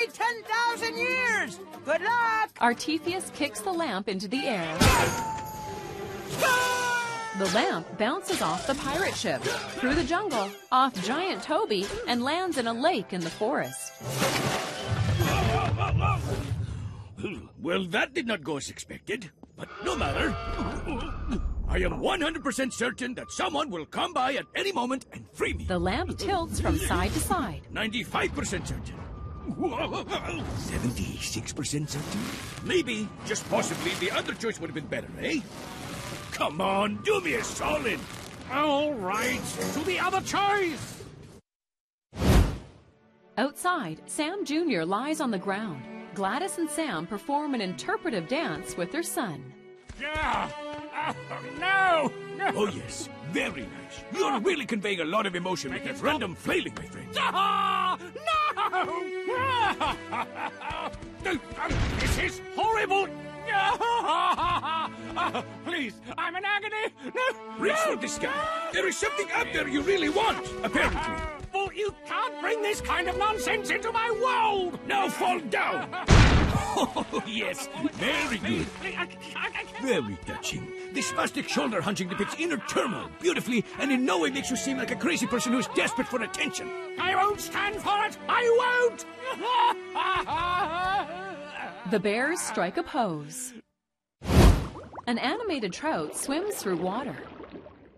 10,000 years! Good luck! Artephius kicks the lamp into the air. The lamp bounces off the pirate ship, through the jungle, off giant Toby, and lands in a lake in the forest. Well, that did not go as expected, but no matter. I am 100% certain that someone will come by at any moment and free me. The lamp tilts from side to side. 95% certain. 76% certain? Maybe, just possibly, the other choice would have been better, eh? Come on, do me a solid. All right, to the other choice. Outside, Sam Jr. lies on the ground. Gladys and Sam perform an interpretive dance with their son. No! Oh, yes. Very nice. You're really conveying a lot of emotion with that random flailing, my friend. No! This is horrible! Please, I'm in agony! No! Reach for this guy. There is something up there you really want, apparently. Well, you can't bring this kind of nonsense into my world! Now fall down! Oh, yes. Very good. Very touching. This spastic shoulder hunching depicts inner turmoil beautifully and in no way makes you seem like a crazy person who's desperate for attention. I won't stand for it! I won't! The bears strike a pose. An animated trout swims through water.